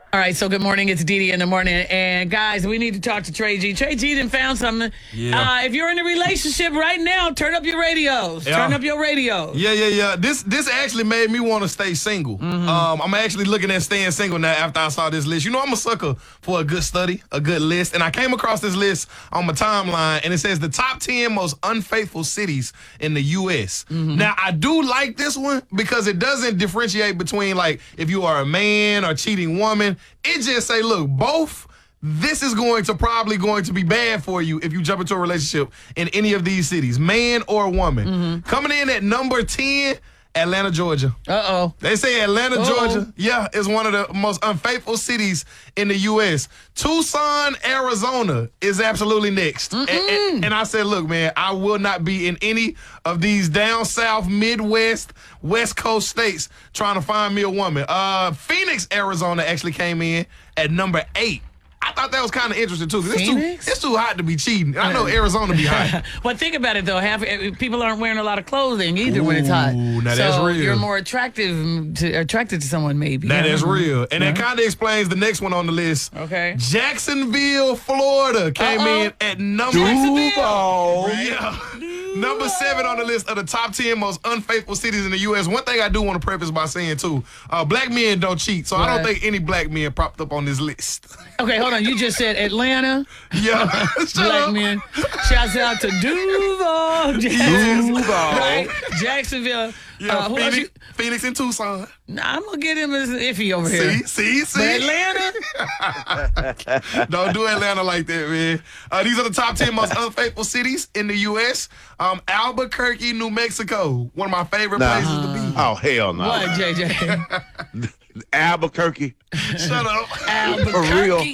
All right, so good morning. It's Dee Dee in the morning. And guys, we need to talk to Trey G. Trey G done found something. Yeah. If you're in a relationship right now, turn up your radios. Yeah. Turn up your radios. Yeah. This actually made me want to stay single. I'm actually looking at staying single now after I saw this list. You know, I'm a sucker for a good study, a good list. And I came across this list on my timeline, and it says the top 10 most unfaithful cities in the U.S. Now, I do like this one because it doesn't differentiate between, like, if you are a man or cheating woman. It just say, look, both, this is probably going to be bad for you if you jump into a relationship in any of these cities, man or woman. Coming in at number 10, Atlanta, Georgia. Uh-oh. They say Atlanta, Georgia, is one of the most unfaithful cities in the U.S. Tucson, Arizona is absolutely next. And I said, look, man, I will not be in any of these down south, Midwest, West Coast states trying to find me a woman. Phoenix, Arizona actually came in at number 8. I thought that was kind of interesting, too. It's too hot to be cheating. I know Arizona be hot. Well, think about it, though. People aren't wearing a lot of clothing either when it's hot. Now so that's real. You're more attracted to someone, maybe. That is real. And that kind of explains the next one on the list. Okay. Jacksonville, Florida came in at number number 7 on the list of the top 10 most unfaithful cities in the U.S. One thing I do want to preface by saying, too, black men don't cheat. So I don't think any black men propped up on this list. Okay, hold on. You just said Atlanta. Yeah. Black men. Shouts out to Duval. Right? Jacksonville. Yeah, Phoenix and Tucson. Nah, I'm going to get him as iffy over here. See? But Atlanta? Don't do Atlanta like that, man. These are the top 10 most unfaithful cities in the U.S. Albuquerque, New Mexico. One of my favorite places to be. Oh, hell no. What, JJ? Albuquerque. Shut up. Albuquerque. For real.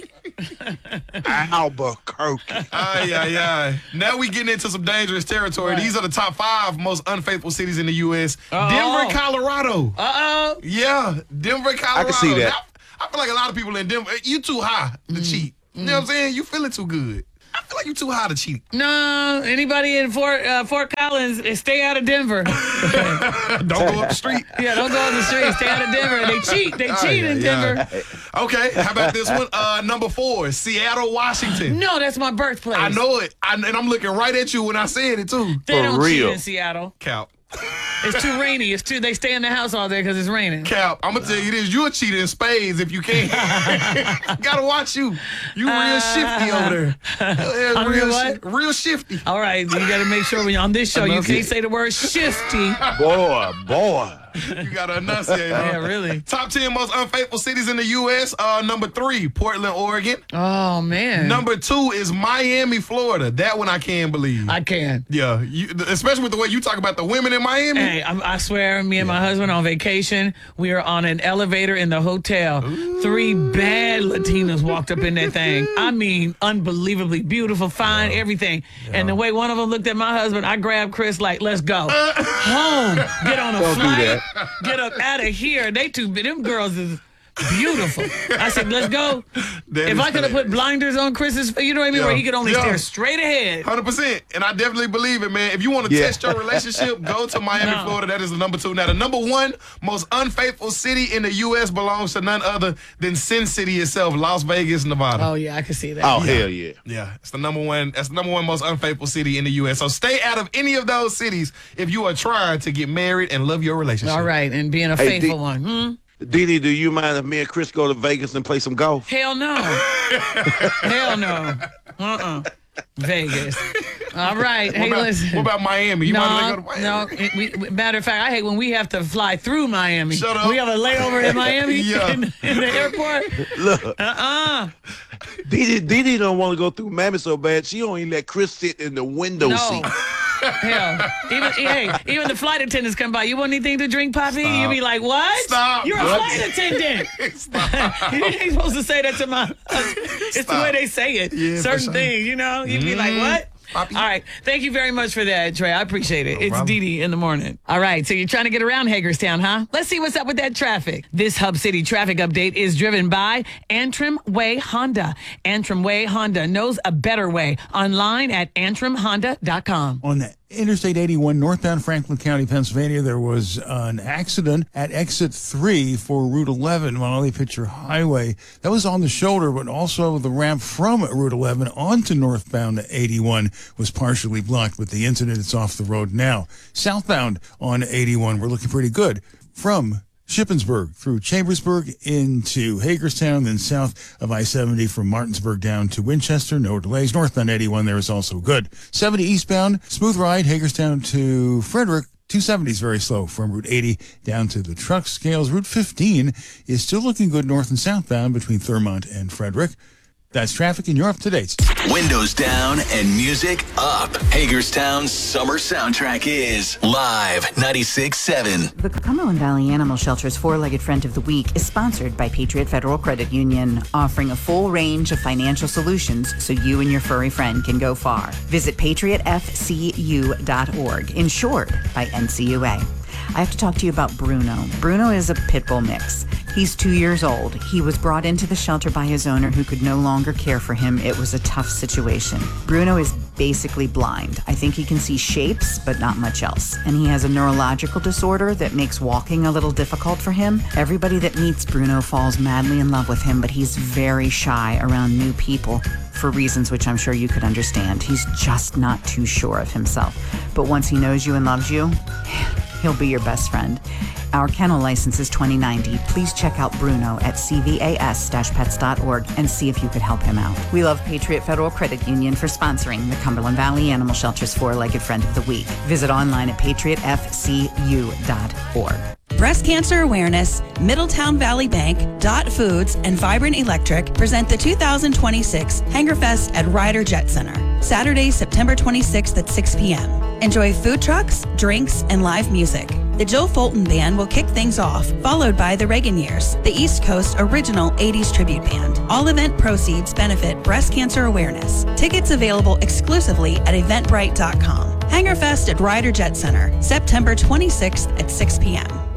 Albuquerque. Ay. Now we getting into some dangerous territory. Right. These are the top 5 most unfaithful cities in the U.S. Denver, Colorado. Yeah, Denver, Colorado. I can see that. I feel like a lot of people in Denver, you too high to cheat. You know what I'm saying? You feeling too good. I feel like you too high to cheat. No, anybody in Fort Collins, stay out of Denver. Don't go up the street. Yeah, don't go up the street. Stay out of Denver. They cheat. They cheat in Denver. Okay, how about this one? Number 4, Seattle, Washington. No, that's my birthplace. I know it. And I'm looking right at you when I said it, too. They don't real. cheat in Seattle. Cap. It's too rainy. They stay in the house all day because it's raining. Cap, I'm gonna tell you this: you're cheating in spades if you can't. Gotta watch you. You real shifty over there. I'm real what? Real shifty. All right, you got to make sure on this show you can't say the word shifty. Boy. You gotta enunciate. Yeah, really. Top 10 most unfaithful cities in the U.S. Number 3, Portland, Oregon. Oh man. Number 2 is Miami, Florida. That one I can't believe. I can. Yeah, especially with the way you talk about the women in Miami. Hey, I swear, me and my husband on vacation, we were on an elevator in the hotel. 3 bad Latinas walked up in that thing. I mean, unbelievably beautiful, fine, everything. Yeah. And the way one of them looked at my husband, I grabbed Chris like, let's go. Home. Get on a flight. Get up out of here. Them girls is beautiful. I said, let's go. If I could have put blinders on Chris's, you know what I mean, where he could only stare straight ahead. 100%. And I definitely believe it, man. If you want to test your relationship, go to Miami, Florida. That is the number 2. Now, the number 1 most unfaithful city in the U.S. belongs to none other than Sin City itself, Las Vegas, Nevada. Oh, yeah, I can see that. Oh, hell yeah. Yeah, it's the number 1. That's the number 1 most unfaithful city in the U.S. So stay out of any of those cities if you are trying to get married and love your relationship. All right, and being a faithful one. Dee Dee, do you mind if me and Chris go to Vegas and play some golf? Hell no. Hell no. Vegas. All right. What about Miami? You mind to go to Miami? No. Matter of fact, I hate when we have to fly through Miami. Shut up. We have a layover in Miami in the airport. Look. Dee Dee don't want to go through Miami so bad, she only let Chris sit in the window seat. Hell, even the flight attendants come by. You want anything to drink, Poppy? Stop. You be like, what? Stop. You're a flight attendant. You ain't supposed to say that to my husband. It's the way they say it. Yeah, certain things, you know? You'd be like, what? Poppy. All right. Thank you very much for that, Trey. I appreciate it. It's Dee Dee in the morning. All right. So you're trying to get around Hagerstown, huh? Let's see what's up with that traffic. This Hub City traffic update is driven by Antrim Way Honda. Antrim Way Honda knows a better way. Online at antrimhonda.com. On that. Interstate 81, northbound Franklin County, Pennsylvania. There was an accident at exit 3 for Route 11, Monolith Pitcher Highway. That was on the shoulder, but also the ramp from Route 11 onto northbound 81 was partially blocked. With the incident, it's off the road now. Southbound on 81, we're looking pretty good from Shippensburg through Chambersburg into Hagerstown, then south of I-70 from Martinsburg down to Winchester. No delays. Northbound 81 there is also good. 70 eastbound, smooth ride, Hagerstown to Frederick. 270 is very slow from Route 80 down to the truck scales. Route 15 is still looking good north and southbound between Thurmont and Frederick. That's traffic, and you're up to date. Windows down and music up. Hagerstown's summer soundtrack is Live 96.7. The Cumberland Valley Animal Shelter's Four-Legged Friend of the Week is sponsored by Patriot Federal Credit Union, offering a full range of financial solutions so you and your furry friend can go far. Visit patriotfcu.org, insured by NCUA. I have to talk to you about Bruno. Bruno is a pit bull mix. He's 2 years old. He was brought into the shelter by his owner who could no longer care for him. It was a tough situation. Bruno is basically blind. I think he can see shapes, but not much else. And he has a neurological disorder that makes walking a little difficult for him. Everybody that meets Bruno falls madly in love with him, but he's very shy around new people for reasons which I'm sure you could understand. He's just not too sure of himself. But once he knows you and loves you, he'll be your best friend. Our kennel license is 2090. Please check out Bruno at cvas-pets.org and see if you could help him out. We love Patriot Federal Credit Union for sponsoring the Cumberland Valley Animal Shelter's Four-Legged Friend of the Week. Visit online at patriotfcu.org. Breast Cancer Awareness, Middletown Valley Bank, Dot Foods, and Vibrant Electric present the 2026 Hangerfest at Ryder Jet Center, Saturday, September 26th at 6 p.m. Enjoy food trucks, drinks, and live music. The Joe Fulton Band will kick things off, followed by the Reagan Years, the East Coast original 80s tribute band. All event proceeds benefit breast cancer awareness. Tickets available exclusively at eventbrite.com. Hangerfest at Ryder Jet Center, September 26th at 6 p.m.